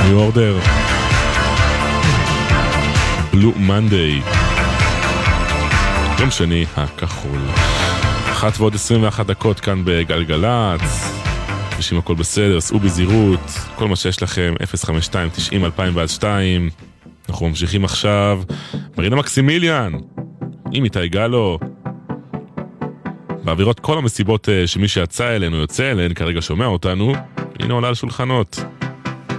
ניו אורדר, בלו מנדיי, יום שני הכחול. 1:21 כאן בגלגלץ. בשביל הכל בסדר, סעו בזירות, כל מה שיש לכם, 052-90-2002. אנחנו ממשיכים עכשיו, מרינה מקסימיליאן, עם איתי גלו, באווירות כל המסיבות שמי שיצא אלינו יוצא אליהן, כרגע שומע אותנו, הנה עולה על שולחנות.